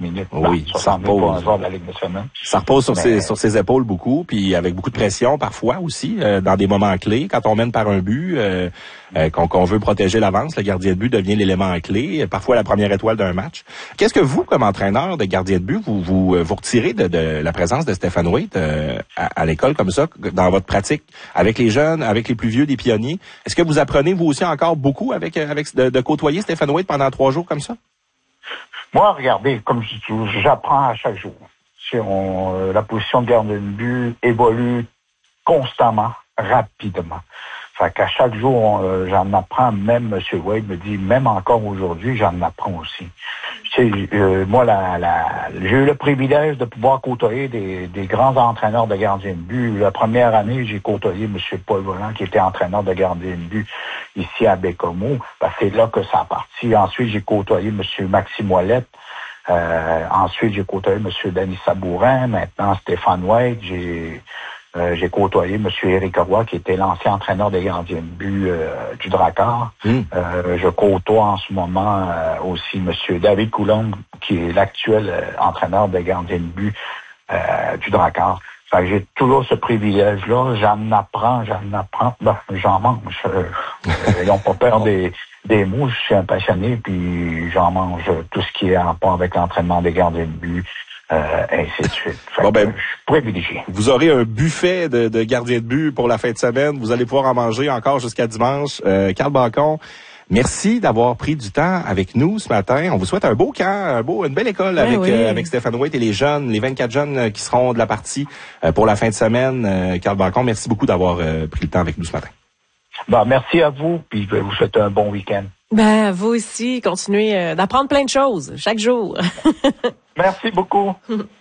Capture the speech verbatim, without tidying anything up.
minutes. Oui, ben, soixante mille pour un joueur de la Ligue nationale. Ça repose sur, Mais... ses, sur ses épaules beaucoup, puis avec beaucoup de pression parfois aussi, euh, dans des moments clés. Quand on mène par un but, euh, euh, qu'on, qu'on veut protéger l'avance, le gardien de but devient l'élément clé, parfois la première étoile d'un match. Qu'est-ce que vous, comme entraîneur de gardien de but, vous vous, vous retirez de, de la présence de Stéphane Waite euh, à, à l'école comme ça, dans votre pratique, avec les jeunes, avec les plus vieux, des pionniers? Est-ce que vous apprenez, vous aussi, encore beaucoup avec, avec de, de côtoyer Stéphane Waite pendant trois jours comme ça? Moi, regardez, comme je dis, j'apprends à chaque jour. Si on, euh, la position de gardien de but évolue constamment, rapidement. Fait qu'à chaque jour, euh, j'en apprends, même M. Wade me dit, même encore aujourd'hui, j'en apprends aussi. Tu sais, euh, moi, la, la, j'ai eu le privilège de pouvoir côtoyer des, des grands entraîneurs de gardiens de but. La première année, j'ai côtoyé M. Paul Volant, qui était entraîneur de gardien de but ici à Bécomo. Ben, c'est là que ça a parti. Ensuite, j'ai côtoyé M. Maxime Ouellette. Euh, ensuite, j'ai côtoyé M. Denis Sabourin. Maintenant, Stéphane White. J'ai... Euh, j'ai côtoyé M. Éric Roy, qui était l'ancien entraîneur des gardiens de but euh, du Drakkar. Mm. Euh, je côtoie en ce moment euh, aussi M. David Coulombe, qui est l'actuel euh, entraîneur des gardiens de but euh, du Drakkar. Fait que j'ai toujours ce privilège-là. J'en apprends, j'en apprends. Ben, j'en mange. Euh, ils n'ont pas peur des, des mots. Je suis un passionné, puis j'en mange tout ce qui est en rapport avec l'entraînement des gardiens de but. Euh, ainsi de suite. Fait bon, ben, je suis privilégié. Vous aurez un buffet de, de gardiens de but pour la fin de semaine. Vous allez pouvoir en manger encore jusqu'à dimanche. Euh, Carl Bacon, merci d'avoir pris du temps avec nous ce matin. On vous souhaite un beau camp, un beau, une belle école oui, avec, oui. Euh, avec Stéphane Waite et les jeunes, les vingt-quatre jeunes qui seront de la partie euh, pour la fin de semaine. Euh, Carl Bacon, merci beaucoup d'avoir euh, pris le temps avec nous ce matin. Bon, merci à vous, puis je vous souhaite un bon week-end. Ben, vous aussi, continuez euh, d'apprendre plein de choses chaque jour. Merci beaucoup.